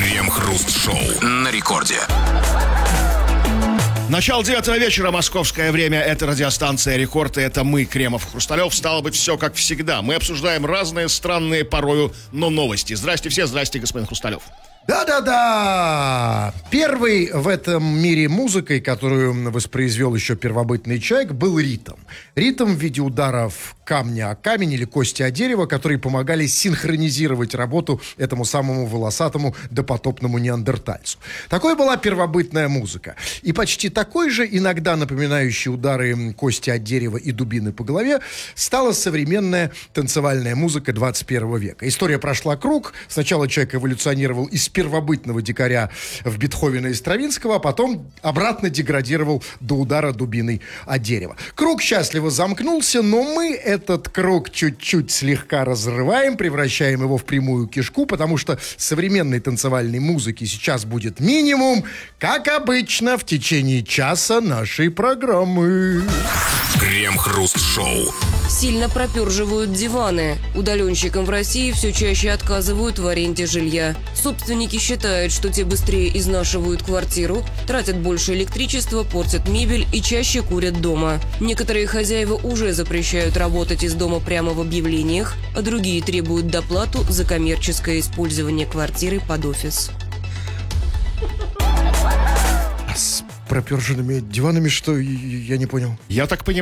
Крем-хруст-шоу на рекорде. Начало 9 вечера, московское время. Это радиостанция «Рекорд», и это мы, Кремов, Хрусталев. Стало быть, все как всегда. Мы обсуждаем разные странные порою, но новости. Здрасте все, здрасте, господин Хрусталев. Да-да-да! Первый в этом мире музыкой, которую воспроизвел еще первобытный человек, был ритм. Ритм в виде ударов камня о камень или кости о дерево, которые помогали синхронизировать работу этому самому волосатому допотопному неандертальцу. Такой была первобытная музыка. И почти такой же, иногда напоминающий удары кости от дерева и дубины по голове, стала современная танцевальная музыка 21 века. История прошла круг. Сначала человек эволюционировал из первобытного дикаря в Бетховена и Стравинского, а потом обратно деградировал до удара дубиной о дерево. Круг счастливо замкнулся, но мы этот круг чуть-чуть слегка разрываем, превращаем его в прямую кишку, потому что современной танцевальной музыки сейчас будет минимум, как обычно, в течение часа нашей программы. Крем-хруст-шоу. Сильно проперживают диваны. Удаленщикам в России все чаще отказывают в аренде жилья. Собственники считают, что те быстрее изнашивают квартиру, тратят больше электричества, портят мебель и чаще курят дома. Некоторые хозяева уже запрещают работать из дома прямо в объявлениях, а другие требуют доплату за коммерческое использование квартиры под офис. С проперженными диванами, что? Я не понял. Я так понимаю,